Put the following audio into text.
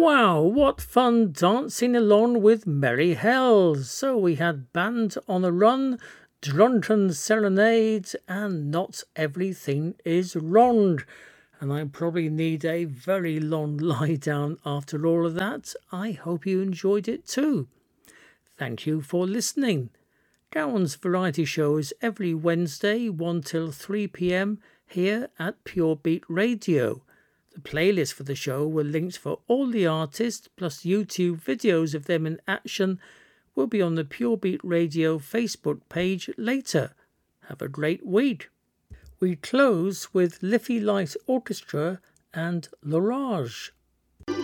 Wow, what fun dancing along with Merry Hells. So we had Band on the Run, Drunken Serenades, and Not Everything is Wrong. And I probably need a very long lie down after all of that. I hope you enjoyed it too. Thank you for listening. Gowan's Variety Show is every Wednesday 1 till 3 p.m. here at Pure Beat Radio. The playlist for the show with links for all the artists plus YouTube videos of them in action will be on the Pure Beat Radio Facebook page later. Have a great week. We close with Liffey Light Orchestra and L'Orage.